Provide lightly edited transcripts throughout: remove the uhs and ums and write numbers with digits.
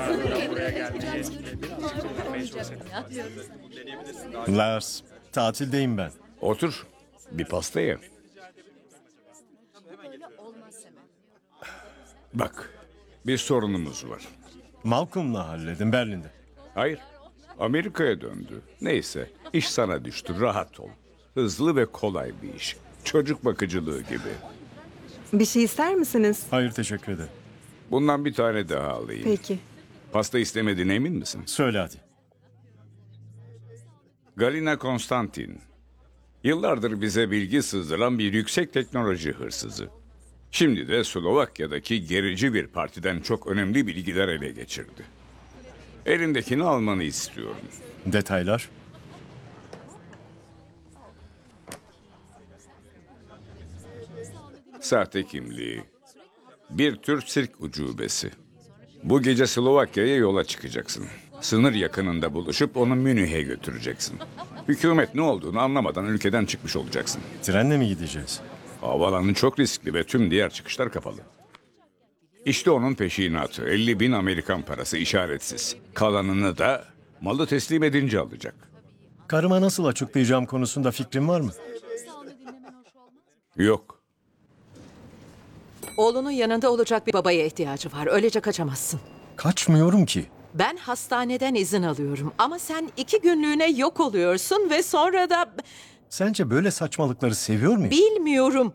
Lars, tatildeyim ben. Otur. Bir pasta ye. Bak, bir sorunumuz var. Malcolm'la halledin Berlin'de. Hayır, Amerika'ya döndü. Neyse, iş sana düştü. Rahat ol. Hızlı ve kolay bir iş. Çocuk bakıcılığı gibi. Bir şey ister misiniz? Hayır, teşekkür ederim. Bundan bir tane daha alayım. Peki. Pasta istemediğine emin misin? Söyle hadi. Galina Konstantin. Yıllardır bize bilgi sızdıran bir yüksek teknoloji hırsızı. Şimdi de Slovakya'daki gerici bir partiden çok önemli bilgiler ele geçirdi. Elindekini almanı istiyorum. Detaylar. Sahte kimliği. Bir tür sirk ucubesi. Bu gece Slovakya'ya yola çıkacaksın. Sınır yakınında buluşup onu Münih'e götüreceksin. Hükümet ne olduğunu anlamadan ülkeden çıkmış olacaksın. Trenle mi gideceğiz? Havaalanı çok riskli ve tüm diğer çıkışlar kapalı. İşte onun peşinatı. 50.000 Amerikan parası işaretsiz. Kalanını da malı teslim edince alacak. Karıma nasıl açıklayacağım konusunda fikrin var mı? Yok. Oğlunun yanında olacak bir babaya ihtiyacı var. Öylece kaçamazsın. Kaçmıyorum ki. Ben hastaneden izin alıyorum. Ama sen 2 günlüğüne yok oluyorsun ve sonra da... Sence böyle saçmalıkları seviyor muyum? Bilmiyorum.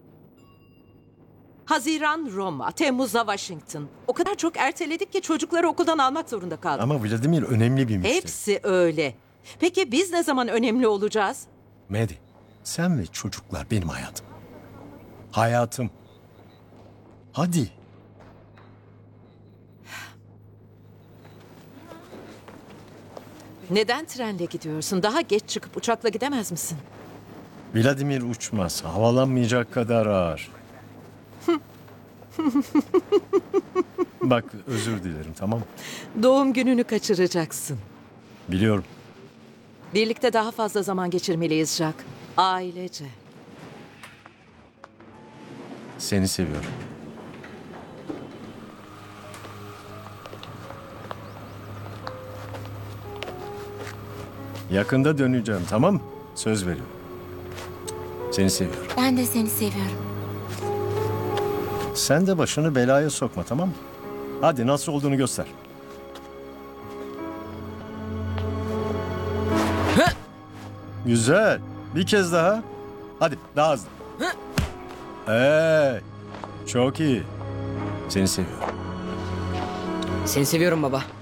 Haziran Roma, Temmuz'da Washington. O kadar çok erteledik ki çocukları okuldan almak zorunda kaldık. Ama Vladimir önemli bir müşteri. Hepsi öyle. Peki biz ne zaman önemli olacağız? Medi, sen ve çocuklar benim hayatım. Hayatım. Hadi. Neden trenle gidiyorsun? Daha geç çıkıp uçakla gidemez misin? Vladimir uçmaz. Havalanmayacak kadar ağır. Bak, özür dilerim, tamam mı? Doğum gününü kaçıracaksın. Biliyorum. Birlikte daha fazla zaman geçirmeliyiz Jack. Ailece. Seni seviyorum. Yakında döneceğim, tamam mı? Söz veriyorum. Seni seviyorum. Ben de seni seviyorum. Sen de başını belaya sokma, tamam mı? Hadi nasıl olduğunu göster. Güzel. Bir kez daha. Hadi daha hızlı. Çok iyi. Seni seviyorum. Seni seviyorum baba.